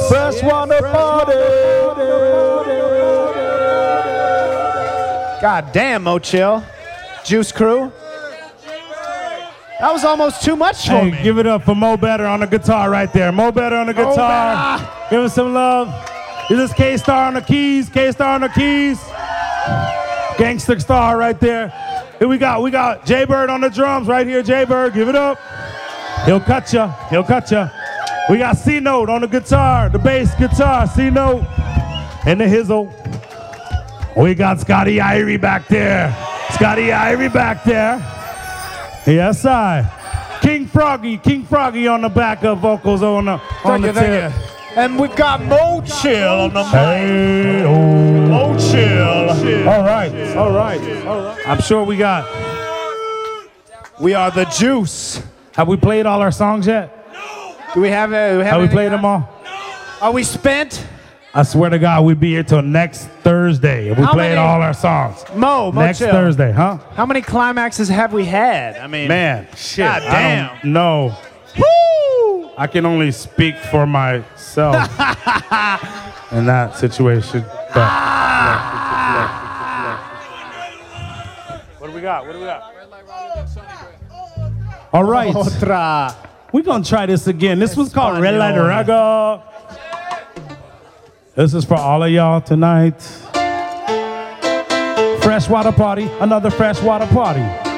Freshwater Party. God damn, Mo Chill. Juice Crew. That was almost too much for me. Give it up for Mo Better on the guitar right there. Mo Better on the guitar. Give us some love. This is K-Star on the keys. K-Star on the keys. Gangster Star right there. Here we got Jay Bird on the drums right here. Jay Bird, give it up. He'll cut ya. He'll cut ya. We got C-Note on the guitar, the bass guitar, C-Note, and the hizzle. We got Scotty Irie back there. Scotty Irie back there. Yes, I. King Froggy on the backup vocals on the tip. And we've got Mo Chill on the mic. Hey, oh. Mo Chill. All right. I'm sure we are the juice. Have we played all our songs yet? Do we have it? Have we played them all? Are we spent? I swear to God, we'll be here till next Thursday. If we played all our songs. Mo next Chill. Thursday, huh? How many climaxes have we had? I mean, man, shit. God damn. I don't know. Woo! I can only speak for myself in that situation. But, What do we got? All right. Otra. We're going to try this again. This was called Red Light Raga. This is for all of y'all tonight. Freshwater Party, another freshwater party.